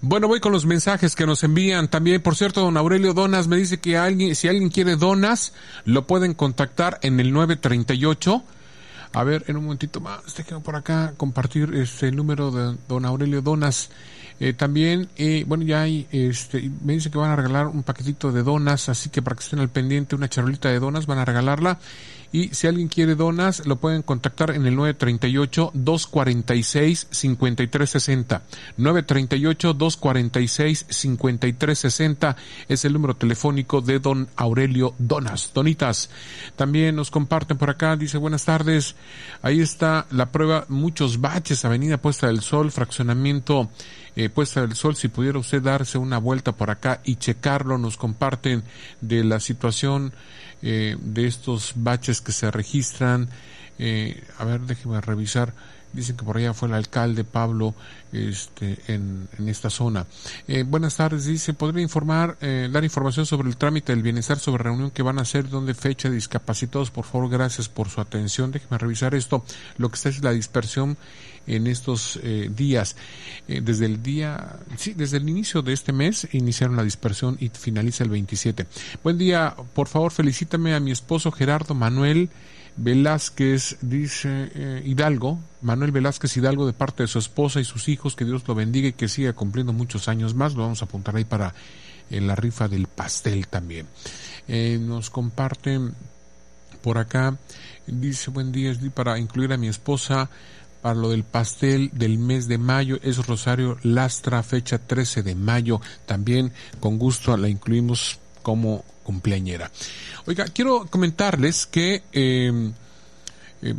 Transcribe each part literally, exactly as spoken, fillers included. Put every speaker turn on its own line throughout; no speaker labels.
Bueno, voy con los mensajes que nos envían. También, por cierto, don Aurelio Donas me dice que alguien, si alguien quiere donas, lo pueden contactar en el nueve treinta y ocho. A ver, en un momentito más, déjenme por acá compartir este el número de don Aurelio Donas. Eh, también, eh, bueno, ya hay, este, me dice que van a regalar un paquetito de donas, así que para que estén al pendiente, una charolita de donas, van a regalarla. Y si alguien quiere donas, lo pueden contactar en el nueve treinta y ocho, dos cuarenta y seis, cincuenta y tres sesenta. nueve treinta y ocho, dos cuarenta y seis, cincuenta y tres sesenta es el número telefónico de don Aurelio Donas. Donitas, también nos comparten por acá, dice, buenas tardes, ahí está la prueba, muchos baches, Avenida Puesta del Sol, fraccionamiento eh, Puesta del Sol, si pudiera usted darse una vuelta por acá y checarlo, nos comparten de la situación Eh, de estos baches que se registran. Eh, a ver, déjeme revisar. Dicen que por allá fue el alcalde Pablo este, en, en esta zona. Eh, buenas tardes, dice, ¿podría informar, eh, dar información sobre el trámite del bienestar, sobre reunión que van a hacer, dónde fecha, discapacitados? Por favor, gracias por su atención. Déjeme revisar esto. Lo que está es la dispersión en estos eh, días. Eh, desde el día, sí, desde el inicio de este mes iniciaron la dispersión y finaliza el veintisiete. Buen día, por favor, felicítame a mi esposo Gerardo Manuel Velázquez, dice eh, Hidalgo, Manuel Velázquez Hidalgo, de parte de su esposa y sus hijos, que Dios lo bendiga y que siga cumpliendo muchos años más. Lo vamos a apuntar ahí para eh, la rifa del pastel también. Eh, nos comparten por acá, dice, buen día, es para incluir a mi esposa para lo del pastel del mes de mayo, es Rosario Lastra, fecha trece de mayo, también con gusto la incluimos como cumpleañera. Oiga, quiero comentarles que eh, eh,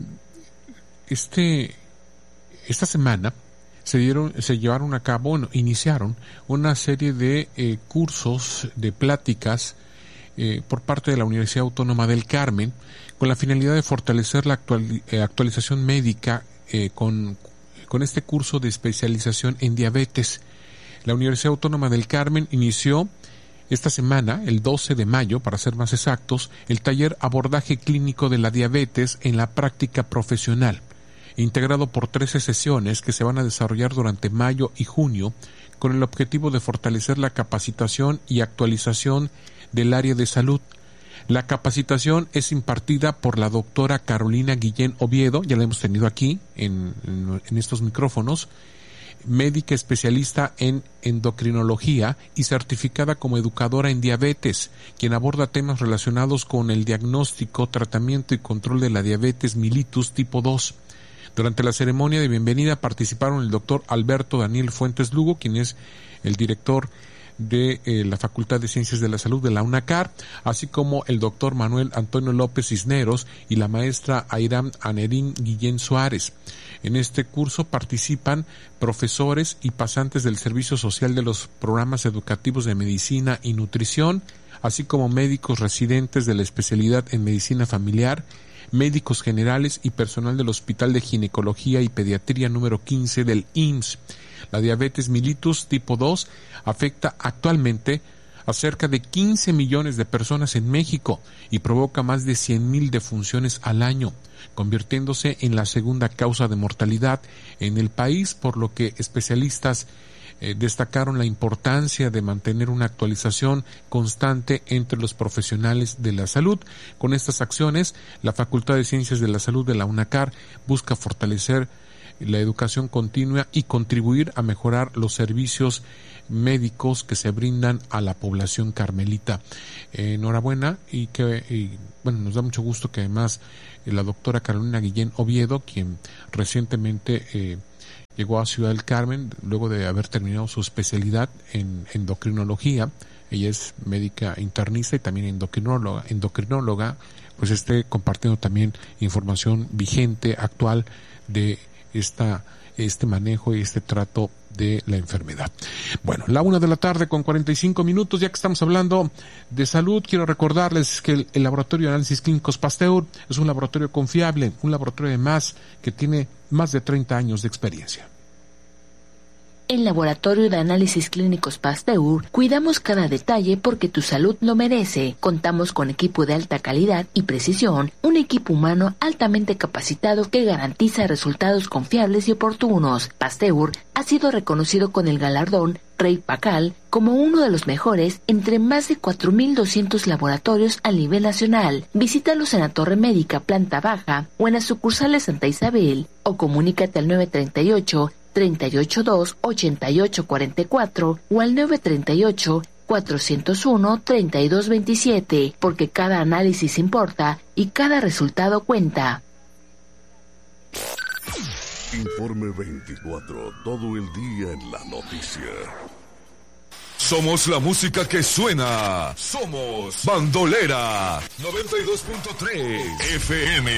este esta semana se dieron, se llevaron a cabo, bueno, iniciaron una serie de eh, cursos, de pláticas eh, por parte de la Universidad Autónoma del Carmen, con la finalidad de fortalecer la actual, eh, actualización médica eh, con, con este curso de especialización en diabetes. La Universidad Autónoma del Carmen inició esta semana, el doce de mayo, para ser más exactos, el taller Abordaje Clínico de la Diabetes en la Práctica Profesional, integrado por trece sesiones que se van a desarrollar durante mayo y junio, con el objetivo de fortalecer la capacitación y actualización del área de salud. La capacitación es impartida por la doctora Carolina Guillén Oviedo, ya la hemos tenido aquí en, en, en estos micrófonos, médica especialista en endocrinología y certificada como educadora en diabetes, quien aborda temas relacionados con el diagnóstico, tratamiento y control de la diabetes mellitus tipo dos. Durante la ceremonia de bienvenida participaron el doctor Alberto Daniel Fuentes Lugo, quien es el director de eh, la Facultad de Ciencias de la Salud de la UNACAR, así como el doctor Manuel Antonio López Cisneros y la maestra Airam Anerín Guillén Suárez. En este curso participan profesores y pasantes del Servicio Social de los programas educativos de Medicina y Nutrición, así como médicos residentes de la especialidad en Medicina Familiar, médicos generales y personal del Hospital de Ginecología y Pediatría número quince del I M S S. La diabetes mellitus tipo dos afecta actualmente a cerca de quince millones de personas en México y provoca más de cien mil defunciones al año, convirtiéndose en la segunda causa de mortalidad en el país, por lo que especialistas eh, destacaron la importancia de mantener una actualización constante entre los profesionales de la salud. Con estas acciones, la Facultad de Ciencias de la Salud de la UNACAR busca fortalecer la educación continua y contribuir a mejorar los servicios médicos que se brindan a la población carmelita. Eh, enhorabuena y que y, bueno, nos da mucho gusto que además eh, la doctora Carolina Guillén Oviedo, quien recientemente eh, llegó a Ciudad del Carmen luego de haber terminado su especialidad en endocrinología, ella es médica internista y también endocrinóloga, endocrinóloga, pues esté compartiendo también información vigente, actual de esta este manejo y este trato de la enfermedad. Bueno, la una de la tarde con cuarenta y cinco minutos, ya que estamos hablando de salud, quiero recordarles que el, el Laboratorio de Análisis Clínicos Pasteur es un laboratorio confiable, un laboratorio además que tiene más de treinta años de experiencia.
En Laboratorio de Análisis Clínicos Pasteur cuidamos cada detalle porque tu salud lo merece. Contamos con equipo de alta calidad y precisión, un equipo humano altamente capacitado que garantiza resultados confiables y oportunos. Pasteur ha sido reconocido con el galardón Rey Pacal como uno de los mejores entre más de cuatro mil doscientos laboratorios a nivel nacional. Visítalos en la Torre Médica, planta baja, o en la sucursal de Santa Isabel, o comunícate al nueve treinta y ocho, treinta y ocho dos, ochenta y ocho cuarenta y cuatro o al nueve treinta y ocho, cuatrocientos uno, treinta y dos veintisiete, porque cada análisis importa y cada resultado cuenta.
Informe veinticuatro, todo el día en la noticia.
Somos la música que suena. Somos Bandolera noventa y dos punto tres F M.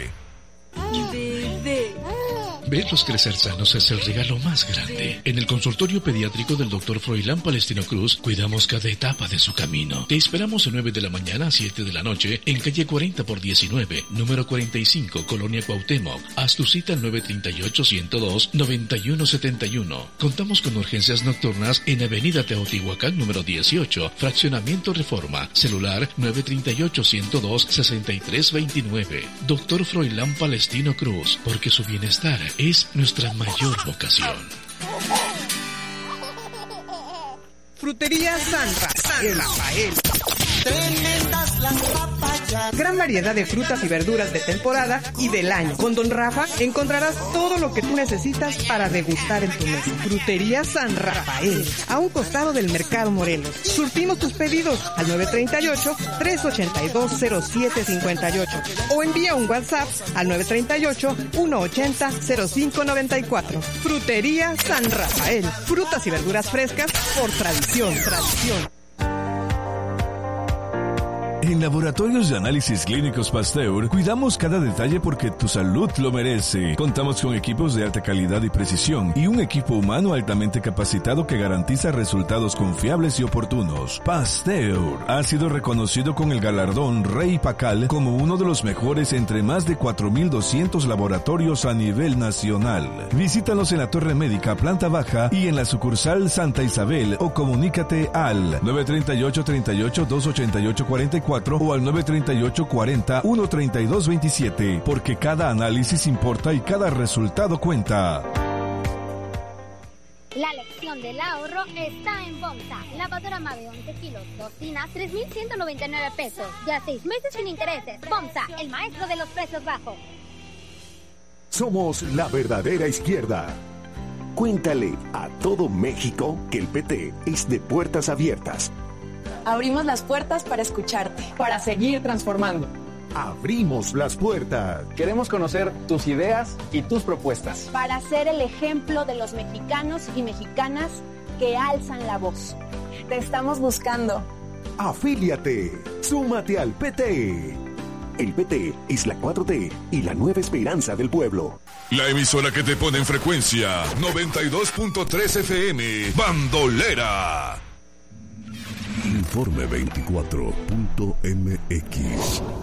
Bebé.
Verlos crecer sanos es el regalo más grande. En el consultorio pediátrico del doctor Froilán Palestino Cruz, cuidamos cada etapa de su camino. Te esperamos de nueve de la mañana a siete de la noche en calle cuarenta por diecinueve, número cuarenta y cinco, Colonia Cuauhtémoc. Haz tu cita al nueve treinta y ocho, ciento dos, noventa y uno setenta y uno. Contamos con urgencias nocturnas en avenida Teotihuacán, número dieciocho, fraccionamiento Reforma. Celular nueve treinta y ocho, ciento dos, sesenta y tres veintinueve. Doctor Froilán Palestino Cruz, porque su bienestar es nuestra mayor vocación.
Frutería San Rafael. Rafael. Tremendas las papayas. Gran variedad de frutas y verduras de temporada y del año. Con Don Rafa encontrarás todo lo que tú necesitas para degustar en tu mesa. Frutería San Rafael, a un costado del Mercado Morelos. Surtimos tus pedidos al nueve treinta y ocho, tres ochenta y dos, cero siete cincuenta y ocho o envía un WhatsApp al nueve treinta y ocho, uno ochenta, cero cinco noventa y cuatro. Frutería San Rafael, frutas y verduras frescas por tradición, tradición.
En Laboratorios de Análisis Clínicos Pasteur, cuidamos cada detalle porque tu salud lo merece. Contamos con equipos de alta calidad y precisión y un equipo humano altamente capacitado que garantiza resultados confiables y oportunos. Pasteur ha sido reconocido con el galardón Rey Pacal como uno de los mejores entre más de cuatro mil doscientos laboratorios a nivel nacional. Visítanos en la Torre Médica, planta baja, y en la sucursal Santa Isabel, o comunícate al nueve treinta y ocho, treinta y ocho, dos ochenta y ocho cuarenta y cuatro o al nueve treinta y ocho, cuarenta, uno treinta y dos veintisiete, porque cada análisis importa y cada resultado cuenta.
La lección del ahorro está en Bomsa. Lavadora Mave once kilos, dos tinas, tres mil ciento noventa y nueve pesos. Ya seis meses sin intereses. Bomsa, el maestro de los precios bajos.
Somos la verdadera izquierda. Cuéntale a todo México que el P T es de puertas abiertas.
Abrimos las puertas para escucharte, para seguir transformando.
Abrimos las puertas.
Queremos conocer tus ideas y tus propuestas.
Para ser el ejemplo de los mexicanos y mexicanas que alzan la voz. Te estamos buscando.
Afíliate. Súmate al P T. El P T es la cuatro T y la nueva esperanza del pueblo.
La emisora que te pone en frecuencia noventa y dos punto tres F M. Bandolera.
Informe veinticuatro punto M X.